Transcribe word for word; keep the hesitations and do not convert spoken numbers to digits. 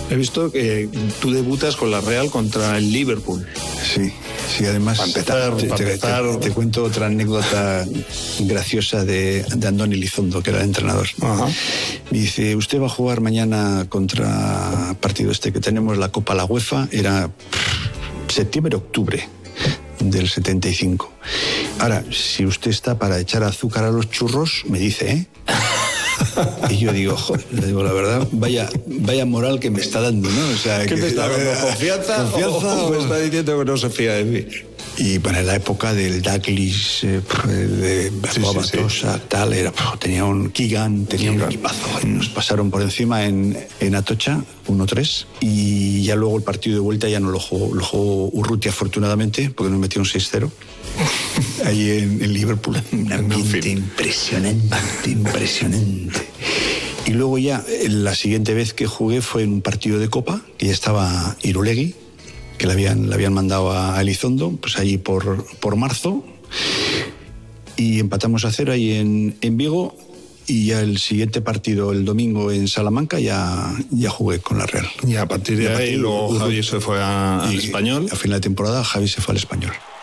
He visto que tú debutas con la Real contra el Liverpool. Sí, sí, además para empezar, te, para te, empezar... te, te cuento otra anécdota graciosa de, de Andoni Elizondo, que era el entrenador. Ajá. Me dice, usted va a jugar mañana contra partido este que tenemos, la Copa La UEFA, era septiembre-octubre del setenta y cinco. Ahora, si usted está para echar azúcar a los churros, me dice, ¿eh? Y yo digo, joder, le digo la verdad, vaya, vaya moral que me está dando, ¿no? O sea, ¿Qué que, te está dando? ¿Confianza? ¿Confianza o, o o me está diciendo que no se fía de mí? Y bueno, en la época del Douglas, eh, de Bascoa, sí, sí, Batosa, sí. tal, era, tenía un Keegan, tenía Keegan. un equipazo. Y nos pasaron por encima en, en Atocha, uno tres, y ya luego el partido de vuelta ya no lo jugó, lo jugó Urrutia, afortunadamente, porque nos metió un seis cero. Ahí en, en Liverpool. Un ambiente impresionante, impresionante. Y luego ya, la siguiente vez que jugué fue en un partido de Copa, que ya estaba Irulegui, que le habían, le habían mandado a Elizondo, pues allí por, por marzo, y empatamos a cero ahí en, en Vigo, y ya el siguiente partido, el domingo en Salamanca, ya, ya jugué con la Real. Y a partir de Y a ahí, partir- luego Urru- Javi se fue a- al y Español. A final de temporada, Javi se fue al Español.